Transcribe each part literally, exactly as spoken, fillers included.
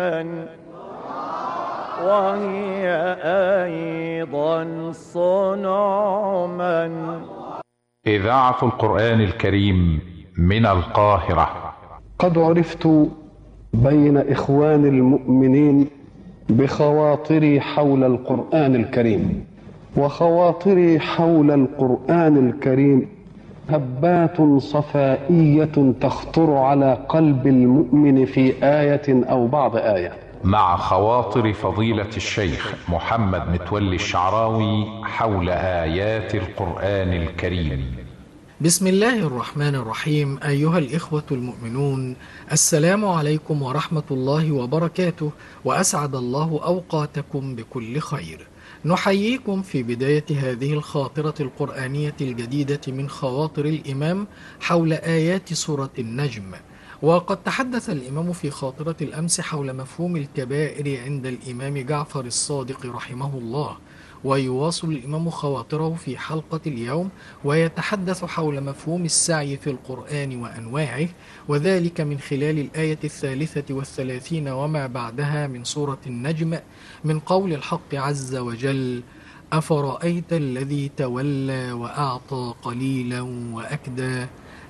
وهي أيضا صنع من. إذاعة القرآن الكريم من القاهرة. قد عرفت بين إخوان المؤمنين بخواطري حول القرآن الكريم، وخواطري حول القرآن الكريم هبات صفائية تخطر على قلب المؤمن في آية أو بعض آية. مع خواطر فضيلة الشيخ محمد متولي الشعراوي حول آيات القرآن الكريم. بسم الله الرحمن الرحيم. أيها الإخوة المؤمنون، السلام عليكم ورحمة الله وبركاته، وأسعد الله أوقاتكم بكل خير. نحييكم في بداية هذه الخاطرة القرآنية الجديدة من خواطر الإمام حول آيات سورة النجم. وقد تحدث الإمام في خاطرة الأمس حول مفهوم الكبائر عند الإمام جعفر الصادق رحمه الله، ويواصل الإمام خواطره في حلقة اليوم ويتحدث حول مفهوم السعي في القرآن وأنواعه، وذلك من خلال الآية الثالثة والثلاثين وما بعدها من سورة النجم، من قول الحق عز وجل: أفرأيت الذي تولى وأعطى قليلا وأكدى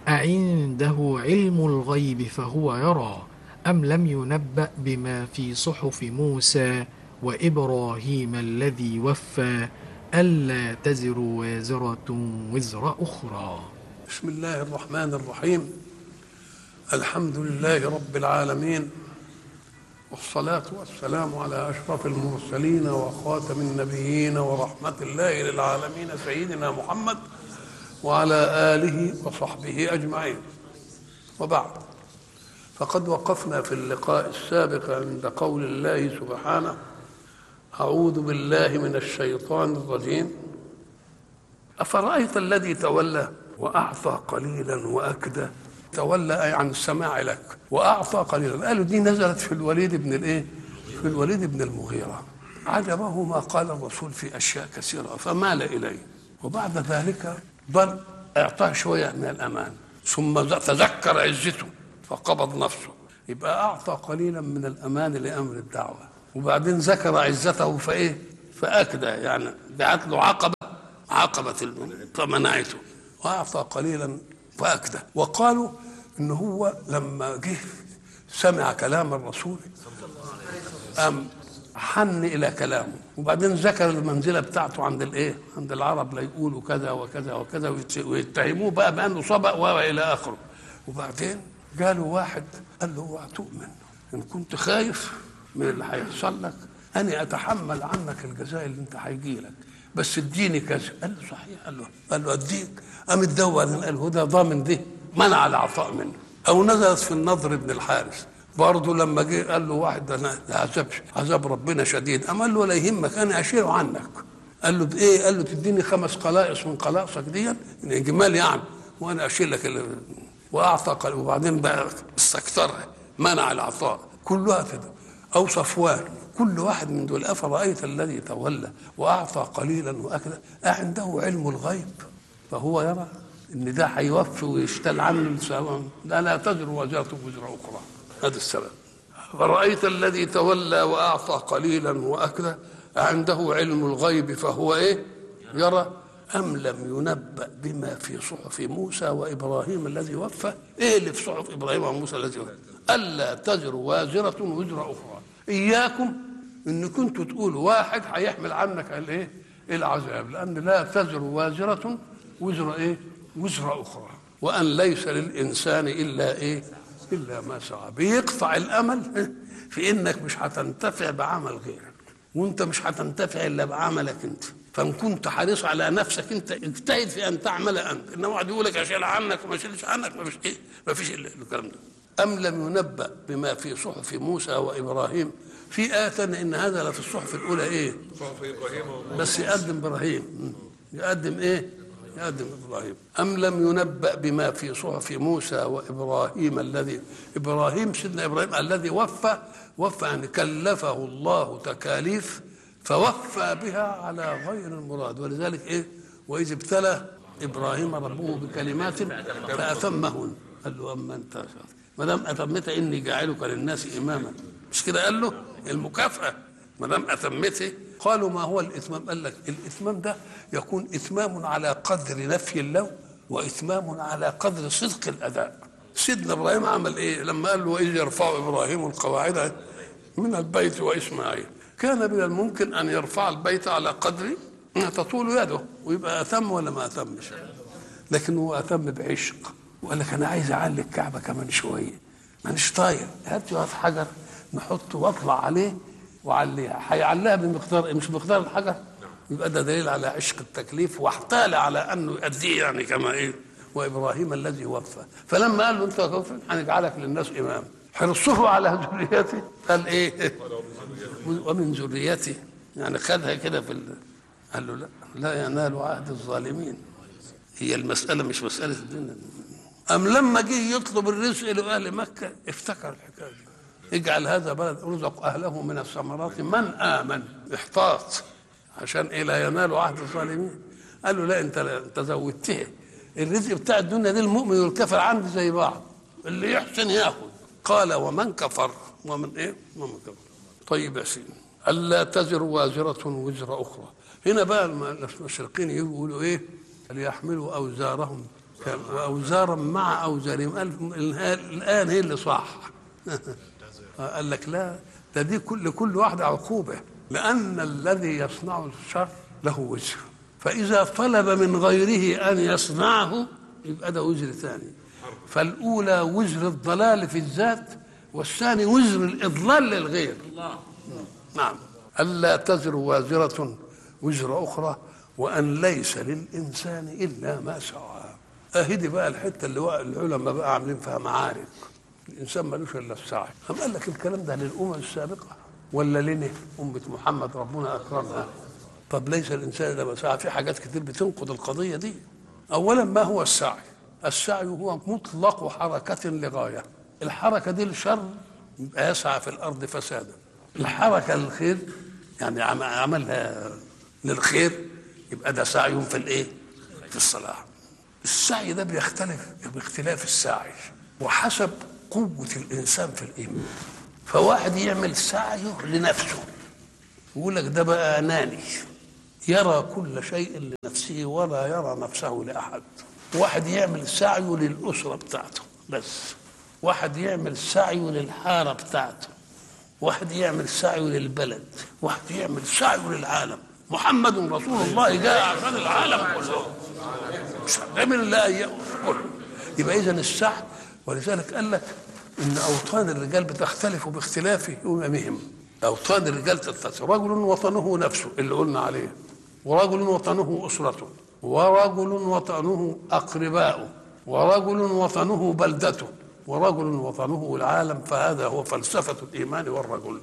أعنده علم الغيب فهو يرى أم لم ينبأ بما في صحف موسى وإبراهيم الذي وفى ألا تزر وازرة وزر أخرى. بسم الله الرحمن الرحيم. الحمد لله رب العالمين، والصلاة والسلام على أشرف المرسلين وخاتم النبيين ورحمة الله للعالمين سيدنا محمد وعلى آله وصحبه أجمعين. وبعد، فقد وقفنا في اللقاء السابق عند قول الله سبحانه: أعوذ بالله من الشيطان الرجيم. أفرأيت الذي تولى وأعطى قليلا وأكدى. تولى أي عن السماع لك، وأعطى قليلا. قالوا دي نزلت في الوليد بن الإيه؟ في الوليد بن المغيرة. عجبه ما قال الرسول في أشياء كثيرة فمال إليه، وبعد ذلك ظل اعطاه شويه من الامان، ثم تذكر عزته فقبض نفسه. يبقى اعطى قليلا من الامان لامر الدعوه، وبعدين ذكر عزته فايه فاكدى، يعني دعت له عقبه عقبه فمنعته، واعطى قليلا فاكدى. وقالوا ان هو لما جه سمع كلام الرسول أم حن الى كلامه، وبعدين ذكر المنزله بتاعته عند الايه عند العرب، لا يقولوا كذا وكذا وكذا ويتهموه بقى بانه سبق والى اخره. وبعدين قالوا واحد قال له: اوعى تؤمن، ان كنت خايف من اللي هيحصل لك انا اتحمل عنك الجزاء اللي انت هيجي لك، بس اديني كذا. قال له: صحيح. قال له قال له اديك. قام اتدور، قال له ده ضامن، ده منع العطاء منه. او نزلت في النضر بن الحارث برضه لما جه قال له واحد: انا عذاب عذاب ربنا شديد. قام قال له: لا يهمك، انا اشيله عنك. قال له: بايه؟ قال له: تديني خمس قلائص من قلاصك دي، من جمال يعني، وانا اشيل لك ال... واعطى قل... وبعدين بقى استكثرها، منع العطاء كلها كده. او صفوان، كل واحد من دول. افرايت الذي تولى واعطى قليلا واكدى اعنده علم الغيب فهو يرى ان ده هيوفي ويشتل عنه السلام، لا لا تزر وزرة وزر اخرى. هذا السبب. فرأيت الذي تولى وأعطى قليلا وأكدى عنده علم الغيب فهو إيه؟ يرى أم لم ينبأ بما في صحف موسى وإبراهيم الذي وفى. إيه اللي في صحف إبراهيم وموسى الذي وفى؟ ألا تزر وازرة وزر أخرى. إياكم إن كنتوا تقولوا واحد هيحمل عنك الإيه؟ العذاب، لأن لا تزر وازرة وزر إيه؟ وزر أخرى، وأن ليس للإنسان إلا إيه؟ إلا ما سعى. بيقطع الأمل في إنك مش هتنتفع بعمل غيرك، وإنت مش هتنتفع إلا بعملك أنت. فإن كنت حريص على نفسك أنت اجتهد في أن تعمل أنت، إنما واحد يقول لك أشيل عنك وما أشيلش عنك، ما فيش إيه؟ ما فيش إلا الكلام ده. أم لم ينبأ بما في صحف موسى وإبراهيم. في آية ثانية إن هذا لفي الصحف الأولى إيه؟ صحف إبراهيم وموسى. بس يقدم إبراهيم، يقدم إيه؟ يقدم إبراهيم. أم لم ينبأ بما في صحف موسى وإبراهيم الذي إبراهيم سيدنا إبراهيم الذي وفى وفى يعني كلفه الله تكاليف فوفى بها على غير المراد. ولذلك إيه؟ وإذ ابتلى إبراهيم ربه بكلمات فأتمهن. قال له: أما أنت ما دام أتمت إني جاعلك للناس إماما مش كده قال له المكافأة ما دام أتمته. قالوا ما هو الإتمام؟ قال لك الإتمام ده يكون إتمام على قدر نفي اللوم وإتمام على قدر صدق الأداء. سيدنا إبراهيم عمل إيه لما قال له وإذ يرفع إبراهيم القواعد من البيت وإسماعيل؟ كان من الممكن أن يرفع البيت على قدر ما تطول يده ويبقى أتم ولا ما أتمش، لكن هو أتم بعشق وقال لك أنا عايز أعلي الكعبة كمان شوية، مانيش طاير، هات هات حجر نحطه واطلع عليه وعليها. هيعليها بمقدار مش مقدار الحجر، يبقى ده دليل على عشق التكليف واحتال على انه يؤديه يعني كما ايه. وابراهيم الذي وفى، فلما قال له انت وفى هنجعلك للناس امام، حرصه على ذريته قال ايه ومن ذريته، يعني خدها كده في ال... قال له لا لا ينال عهد الظالمين. هي المساله مش مساله الدنيا. ام لما جه يطلب الرزق لاهل مكه افتكر الحكايه دي، اجعل هذا بلد ارزق اهله من الثمرات من امن، احتاط عشان ايه لا ينال عهد الظالمين. قال له لا انت انت زودته، الرزق بتاع الدنيا دي المؤمن والكافر عندي زي بعض، اللي يحسن ياخذ. قال ومن كفر ومن ايه ومن كفر. طيب يا سيدي الا تزر وازره وزر اخرى. هنا بقى المشرقين يقولوا ايه ليحملوا اوزارهم واوزارا مع اوزارهم. قال الان هي اللي صح قال لك لا ده دي كل كل واحده عقوبه، لان الذي يصنع الشر له وزر، فاذا طلب من غيره ان يصنعه يبقى ده وزر ثاني. فالاولى وزر الضلال في الذات، والثاني وزر الاضلال للغير. نعم الا تزر وازره وزر اخرى وان ليس للانسان الا ما سعى. اهدي بقى الحته اللي العلماء بقى عاملين فيها معارك، الانسان ملوش الا السعي. أم قال لك الكلام ده للامم السابقه ولا لنا امه محمد ربنا اكرمها؟ طب ليس الانسان الا ما سعى، في حاجات كتير بتنقض القضيه دي. اولا ما هو السعي؟ السعي هو مطلق حركه لغايه، الحركه دي للشر يبقى يسعى في الارض فسادا، الحركه للخير يعني عملها للخير يبقى ده سعي في الايه؟ في الصلاح. السعي ده بيختلف باختلاف الساعي وحسب قوة الإنسان في الإيمان. فواحد يعمل سعيه لنفسه يقول لك ده بقى أناني، يرى كل شيء لنفسه ولا يرى نفسه لأحد. واحد يعمل سعيه للأسرة بتاعته بس، واحد يعمل سعيه للحارة بتاعته، واحد يعمل سعيه للبلد، واحد يعمل سعيه للعالم. محمد رسول الله جاء عشان العالم كله مش هنعمل الا اياه كله. يبقى اذا السعي، ولذلك قال لك ان اوطان الرجال بتختلف باختلاف اممهم. اوطان الرجال تختلف، رجل وطنه نفسه اللي قلنا عليه، ورجل وطنه اسرته، ورجل وطنه اقرباؤه، ورجل وطنه بلدته، ورجل وطنه العالم. فهذا هو فلسفه الايمان والرجل.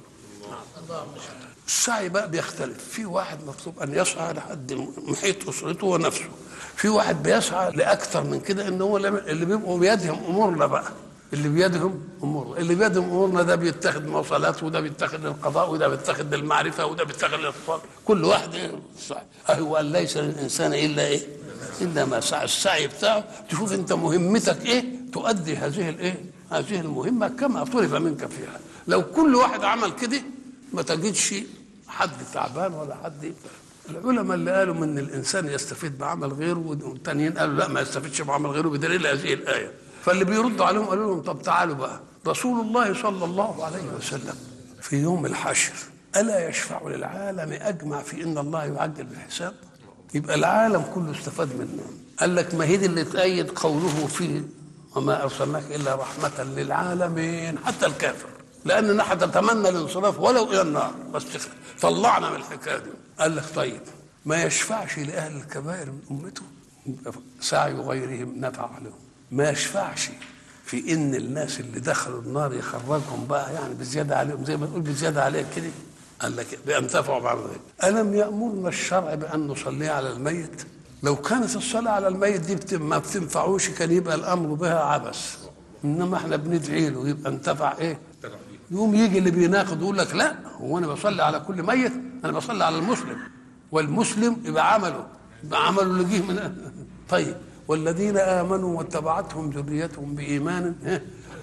السعي بقى بيختلف، في واحد مطلوب ان يسعى لحد محيط اسرته ونفسه، في واحد بيسعى لاكثر من كده، ان هو اللي بيبقوا بيدهم امورنا بقى، اللي بيدهم امورنا اللي بيدهم امورنا ده بيتخذ مواصلات، وده بيتخذ للقضاء، وده بيتخذ للمعرفه، وده بيتخذ للاتصال، كل واحد سعي. هو قال ليس للانسان الا ايه؟ الا ما سعى. السعي بتاعه تشوف انت مهمتك ايه، تؤدي هذه الايه؟ هذه المهمه كما طلب منك فيها. لو كل واحد عمل كده ما تجدش حد تعبان ولا حد يبقى. العلماء اللي قالوا من الانسان يستفيد بعمل غيره، والتانيين قالوا لا ما يستفيدش بعمل غيره بدليل هذه الايه. فاللي بيردوا عليهم قالوا لهم طب تعالوا بقى، رسول الله صلى الله عليه وسلم في يوم الحشر الا يشفع للعالم اجمع في ان الله يعجل بالحساب؟ يبقى العالم كله استفاد منه. قال لك ما هي دي اللي تأيد قوله فيه وما ارسلناك الا رحمه للعالمين، حتى الكافر، لأننا حنتمنى الانصراف ولو إلى النار بس طلعنا من الحكاية دي. قال لك طيب ما يشفعش لأهل الكبائر من أمته، سعي غيرهم نفع لهم. ما يشفعش في إن الناس اللي دخلوا النار يخرجهم بقى يعني بزيادة عليهم، زي ما تقول بزيادة عليهم كده. قال لك بأن تنفعوا بعض غير. ألم يأمرنا الشرع بأن نصلي على الميت؟ لو كانت الصلاة على الميت دي ما بتنفعوش كان يبقى الأمر بها عبث، إنما إحنا بندعي له يبقى انتفع إيه؟ يوم يجي اللي بيناقض يقول لك لا هو انا بصلي على كل ميت، انا بصلي على المسلم، والمسلم يبقى عمله يبقى عمله اللي جه من طيب والذين امنوا واتبعتهم ذريتهم بايمان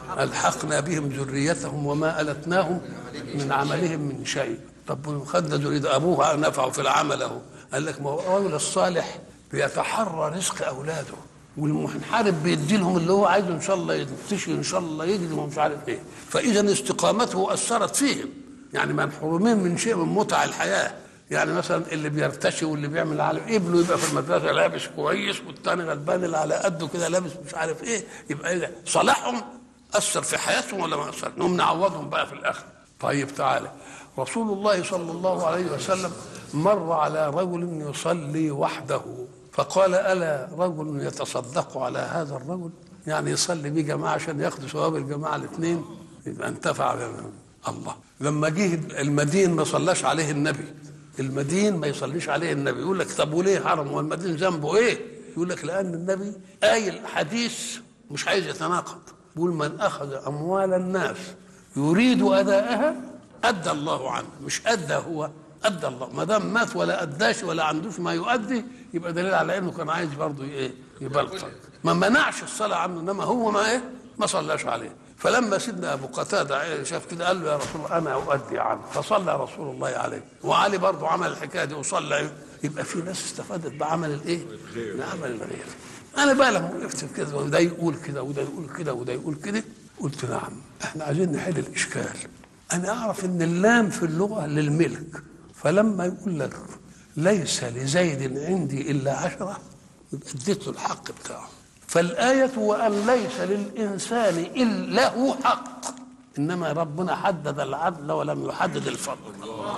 ألحقنا بهم ذريتهم وما ألتناهم من عملهم من شيء. طب خدنا ذرية أبوها نفعوا في العمل أهو. قال لك ما هو الرجل الصالح بيتحرى رزق أولاده، والمنحرف بيدي لهم اللي هو عايزه، إن شاء الله ينتشي إن شاء الله يجري ومش عارف إيه. فإذا استقامته أثرت فيهم، يعني منحرومين من شيء من متع الحياة. يعني مثلا اللي بيرتشي واللي بيعمل على ابنه يبقى في المدرسه لابس كويس، والتاني غلبان اللي على قده كده لابس مش عارف ايه، يبقى ايه؟ صلاحهم اثر في حياتهم ولا ما اثر؟ نقوم نعوضهم بقى في الاخر. طيب تعالى، رسول الله صلى الله عليه وسلم مر على رجل يصلي وحده، فقال الا رجل يتصدق على هذا الرجل؟ يعني يصلي بيه جماعه عشان ياخذوا ثواب الجماعه الاثنين، يبقى انتفع بهم. الله لما جه المدين ما صلاش عليه النبي، المدين ما يصليش عليه النبي، يقول لك طب وليه حرم؟ والمدين ذنبه ايه؟ يقول لك لان النبي قايل حديث مش عايز يتناقض، بيقول من اخذ اموال الناس يريد اداءها ادى الله عنه، مش ادى هو، ادى الله. ما دام مات ولا اداش ولا عندوش ما يؤدي، يبقى دليل على انه كان عايز برضه ايه؟ يبلطج. ما منعش الصلاه عنه، انما هو ما ايه؟ ما صلاش عليه. فلما سيدنا ابو قتاده شاف كده قال له يا رسول الله انا اؤدي عنه، فصلى رسول الله عليه. وعلي برضه عمل الحكايه دي وصلى. يبقى في ناس استفادت بعمل الايه؟ بعمل الغير. انا بقى لما وقفت كده وده يقول كده وده يقول كده وده يقول كده، قلت نعم احنا عايزين نحل الاشكال. انا اعرف ان اللام في اللغه للملك، فلما يقول لك ليس لزيد عندي الا عشره يبقى اديت له الحق بتاعه. فالآية وأن ليس للإنسان إلا له حق، إنما ربنا حدد العدل ولم يحدد الفضل.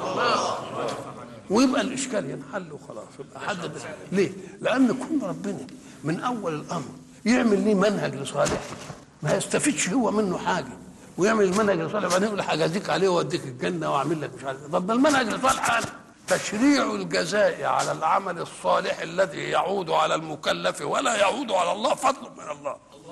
ويبقى الإشكال ينحل وخلاص، يبقى حدد. ليه؟ لأن كل ربنا من أول الأمر يعمل ليه منهج لصالح، ما يستفيدش هو منه حاجة، ويعمل المنهج لصالح بعدين يقول حاجازيك عليه وأديك الجنة وأعمل لك مش عارف. طب ده المنهج لصالح أنا. تشريع الجزاء على العمل الصالح الذي يعود على المكلف ولا يعود على الله، فضل من الله.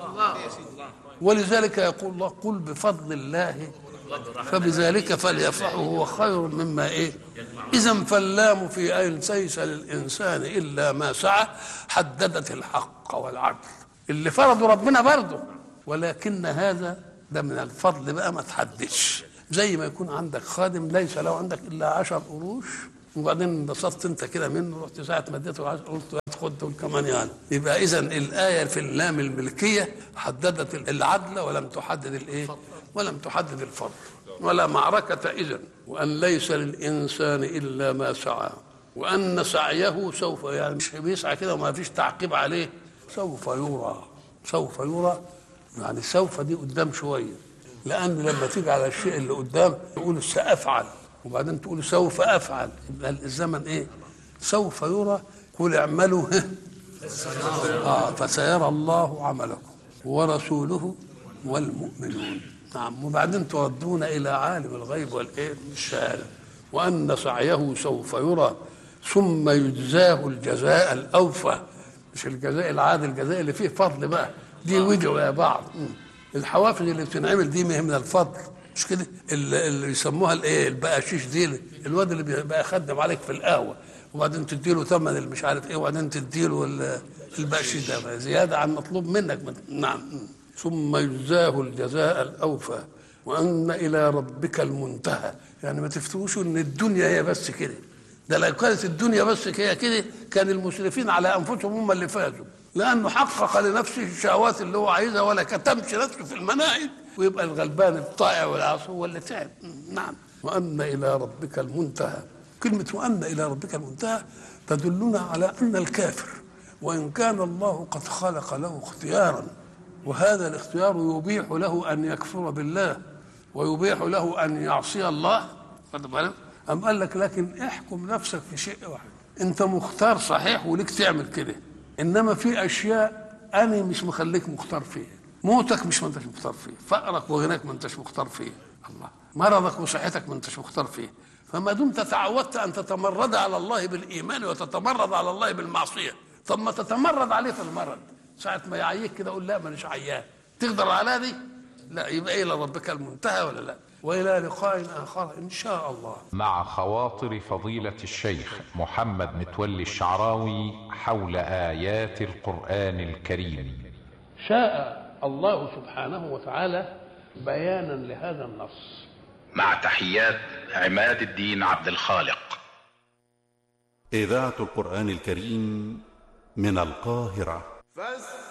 ولذلك يقول الله قل بفضل الله فبذلك فليفرحوا هو خير مما ايه. اذا فاللام في اي ليس للانسان الا ما سعى حددت الحق والعدل اللي فرضه ربنا برضه، ولكن هذا ده من الفضل بقى ما تحددش. زي ما يكون عندك خادم ليس له عندك الا عشر قروش، وبعدين انبسطت انت كده منه، رحت ساعه ما اديته عشر قلت خد دول كمان يعني. يبقى اذا الايه في اللام الملكيه حددت العدل ولم تحدد الايه؟ ولم تحدد الفضل. ولا معركه اذا، وان ليس للانسان الا ما سعى وان سعيه سوف، يعني مش بيسعى كده وما فيش تعقيب عليه، سوف يرى. سوف يرى يعني سوف دي قدام شويه، لان لما تيجي على الشيء اللي قدام تقول سافعل وبعدين تقول سوف افعل، يبقى الزمن ايه؟ سوف يرى. قل اعملوا اه فسيرى الله عملكم ورسوله والمؤمنون. نعم. وبعدين تردون الى عالم الغيب والايه؟ الشهاده. وان سعيه سوف يرى ثم يجزاه الجزاء الاوفى، مش الجزاء العادل، الجزاء اللي فيه فضل بقى. دي ودعوا يا بعض. الحوافز اللي بتنعمل دي من الفضل، مش كده؟ اللي, اللي يسموها الايه؟ البقاشيش دي، الواد اللي بيبقى يخدم عليك في القهوه وبعدين تديله ثمن اللي مش عارف ايه وبعدين تديله البقشيش ده زياده عن مطلوب منك. نعم. ثم يجزاه الجزاء الاوفى وان الى ربك المنتهى. يعني ما تفتوش ان الدنيا هي بس كده، ده لو كانت الدنيا بس هي كده كان المسرفين على انفسهم هم اللي فازوا، لانه حقق لنفسه الشهوات اللي هو عايزها ولا كتمش نفسه في المنائب، ويبقى الغلبان الطائع والعاصي هو اللي تعب. نعم. وأن إلى ربك المنتهى. كلمة وأن إلى ربك المنتهى تدلنا على أن الكافر وإن كان الله قد خلق له اختيارا، وهذا الاختيار يبيح له أن يكفر بالله ويبيح له أن يعصي الله، أم قال لك لكن احكم نفسك في شيء واحد، أنت مختار صحيح وليك تعمل كده، إنما في أشياء أنا مش مخليك مختار فيها. موتك مش ما انتش مختار فيه، فقرك وغناك ما انتش مختار فيه، الله مرضك وصحتك ما انتش مختار فيه. فما دمت تعودت ان تتمرد على الله بالايمان وتتمرد على الله بالمعصيه، طب ما تتمرد عليه في المرض، ساعه ما يعيك كده قول لا مانيش عيان، تقدر على دي؟ لا. يبقى الى ربك المنتهى ولا لا؟ والى لقاء اخر ان شاء الله. مع خواطر فضيلة الشيخ محمد متولي الشعراوي حول آيات القرآن الكريم. شاء الله سبحانه وتعالى بيانا لهذا النص. مع تحيات عماد الدين عبد الخالق. إذاعة القرآن الكريم من القاهرة.